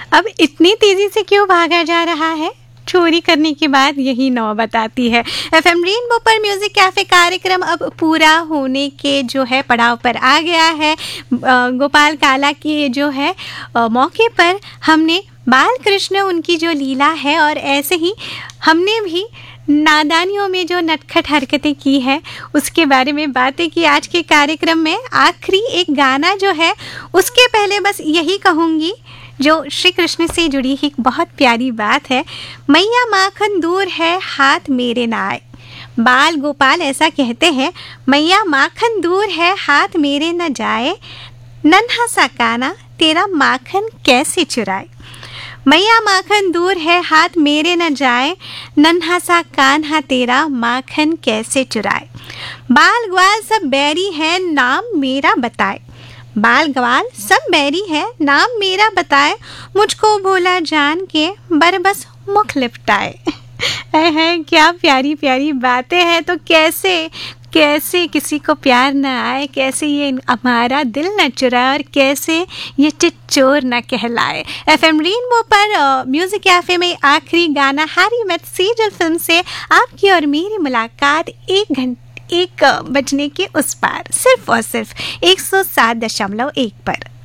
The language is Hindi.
अब इतनी तेजी से क्यों भागा जा रहा है? चोरी करने के बाद यही नौबत आती है। एफएम रेनबो पर म्यूजिक कैफे कार्यक्रम अब पूरा होने के जो है पड़ाव पर आ गया है। गोपाल काला के जो है मौके पर हमने बाल कृष्ण उनकी जो लीला है और ऐसे ही हमने भी नादानियों में जो नटखट हरकतें की है उसके बारे में बातें की आज के कार्यक्रम में। आखिरी एक गाना जो है उसके पहले बस यही कहूँगी जो श्री कृष्ण से जुड़ी एक बहुत प्यारी बात है। मैया माखन दूर है हाथ मेरे ना आए। बाल गोपाल ऐसा कहते हैं, मैया माखन दूर है हाथ मेरे न जाए, नन्हा सा काना तेरा माखन कैसे चुराए। मैया माखन दूर है हाथ मेरे न जाए, नन्हा सा कान्हा तेरा माखन कैसे चुराए। बाल ग्वाल सब बैरी है नाम मेरा बताए। बाल ग्वाल सब बैरी है नाम मेरा बताए, मुझको भोला जान के बरबस मुख लिपटाए। है क्या प्यारी प्यारी बातें हैं। तो कैसे किसी को प्यार न आए, कैसे ये हमारा दिल न चुराए और कैसे ये चिच्चोर न कहलाए। एफएम रेनबो पर म्यूजिक कैफे में आखिरी गाना हैरी मेट सेजल फिल्म से आपकी और मेरी मुलाकात 1 बजने के उस पार सिर्फ और सिर्फ 107.1 पर।